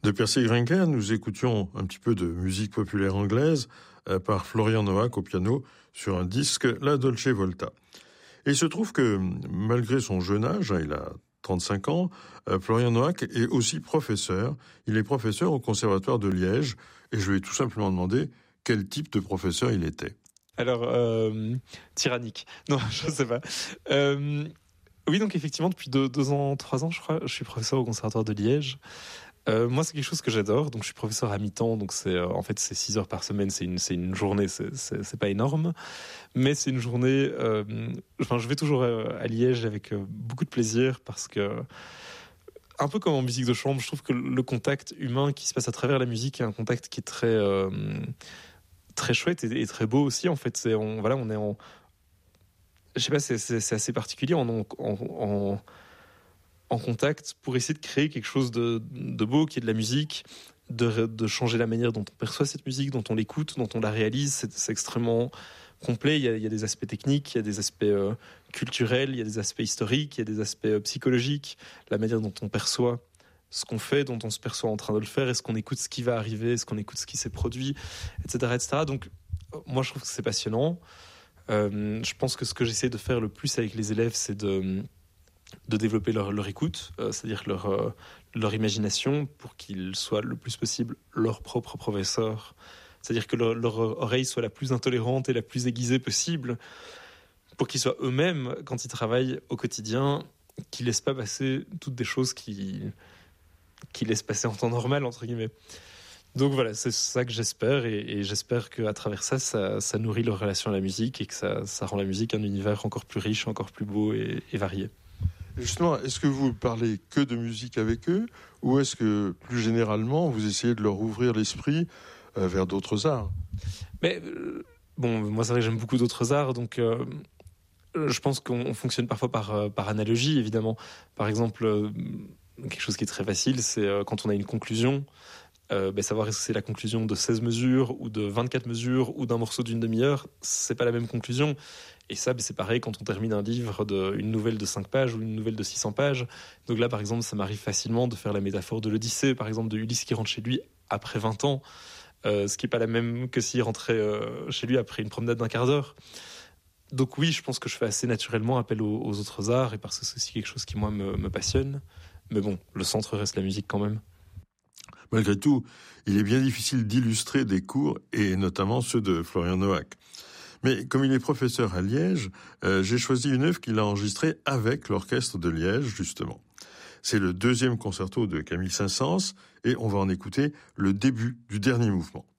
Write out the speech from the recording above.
De Percy Grainger, nous écoutions un petit peu de musique populaire anglaise par Florian Noack au piano sur un disque La Dolce Volta. Et il se trouve que malgré son jeune âge, il a 35 ans, Florian Noack est aussi professeur. Il est professeur au Conservatoire de Liège et je lui ai tout simplement demandé quel type de professeur il était. Alors, tyrannique. Non, je sais pas. Oui, donc effectivement, depuis 2 ans, 3 ans, je crois, je suis professeur au Conservatoire de Liège. Moi, c'est quelque chose que j'adore. Donc, je suis professeur à mi-temps. Donc, en fait, c'est 6 heures par semaine. C'est une journée. C'est pas énorme. Mais c'est une journée, je vais toujours à Liège avec beaucoup de plaisir parce que, un peu comme en musique de chambre, je trouve que le contact humain qui se passe à travers la musique est un contact qui est très chouette et très beau aussi. En fait, on est en, je sais pas, c'est assez particulier en contact pour essayer de créer quelque chose de beau qui est de la musique, de changer la manière dont on perçoit cette musique, dont on l'écoute, dont on la réalise. C'est extrêmement complet. Il y a des aspects techniques, il y a des aspects culturels, il y a des aspects historiques, il y a des aspects psychologiques, la manière dont on perçoit ce qu'on fait, dont on se perçoit en train de le faire, est-ce qu'on écoute ce qui va arriver, est-ce qu'on écoute ce qui s'est produit, etc., etc. Donc, moi, je trouve que c'est passionnant. Je pense que ce que j'essaie de faire le plus avec les élèves, c'est de développer leur écoute, c'est-à-dire leur imagination, pour qu'ils soient le plus possible leur propre professeur. C'est-à-dire que leur oreille soit la plus intolérante et la plus aiguisée possible, pour qu'ils soient eux-mêmes, quand ils travaillent au quotidien, qu'ils laissent pas passer toutes des choses qui laissent passer en temps normal, entre guillemets. Donc voilà, c'est ça que j'espère, et j'espère qu'à travers ça nourrit leur relation à la musique, et que ça rend la musique un univers encore plus riche, encore plus beau et varié. Justement, est-ce que vous parlez que de musique avec eux, ou est-ce que plus généralement vous essayez de leur ouvrir l'esprit vers d'autres arts ? Mais bon, moi c'est vrai que j'aime beaucoup d'autres arts, donc je pense qu'on fonctionne parfois par analogie, évidemment. Par exemple, quelque chose qui est très facile, c'est quand on a une conclusion, savoir est-ce que c'est la conclusion de 16 mesures ou de 24 mesures ou d'un morceau d'une demi-heure, c'est pas la même conclusion. Et ça, c'est pareil quand on termine un livre, une nouvelle de 5 pages ou une nouvelle de 600 pages. Donc là, par exemple, ça m'arrive facilement de faire la métaphore de l'Odyssée, par exemple de Ulysse qui rentre chez lui après 20 ans, ce qui est pas la même que s'il rentrait chez lui après une promenade d'1 quart d'heure. Donc oui, je pense que je fais assez naturellement appel aux autres arts, et parce que c'est aussi quelque chose qui, moi, me passionne. Mais bon, le centre reste la musique quand même. Malgré tout, il est bien difficile d'illustrer des cours, et notamment ceux de Florian Noack. Mais comme il est professeur à Liège, j'ai choisi une œuvre qu'il a enregistrée avec l'orchestre de Liège, justement. C'est le 2e concerto de Camille Saint-Saëns, et on va en écouter le début du dernier mouvement.